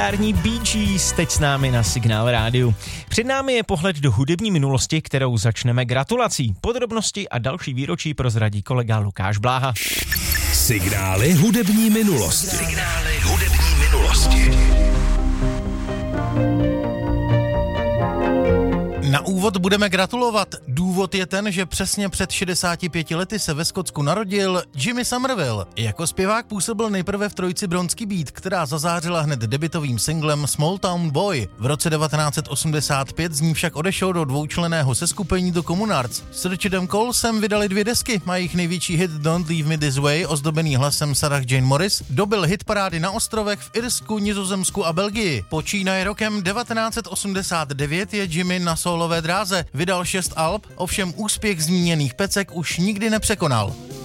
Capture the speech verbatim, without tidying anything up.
Legendární Bee Gees teď s námi na Signál rádiu. Před námi je pohled do hudební minulosti, kterou začneme gratulací. Podrobnosti a další výročí prozradí kolega Lukáš Bláha. Signály hudební minulosti. Signály hudební minulosti. Na úvod budeme gratulovat. Důvod je ten, že přesně před šedesáti pěti lety se ve Skotsku narodil Jimmy Somerville. Jako zpěvák působil nejprve v trojici Bronský Beat, která zazářila hned debutovým singlem Small Town Boy. V roce devatenáct set osmdesát pět z ní však odešel do dvoučlenného seskupení The Communards. S Richardem Colesem vydali dvě desky a jejich největší hit Don't Leave Me This Way, ozdobený hlasem Sarah Jane Morris, dobil hitparády na ostrovech v Irsku, Nizozemsku a Belgii. Počínaje rokem devatenáct set osmdesát devět je Jimmy na solové dráze. Vydal šest alb, ovšem úspěch zmíněných pecek už nikdy nepřekonal.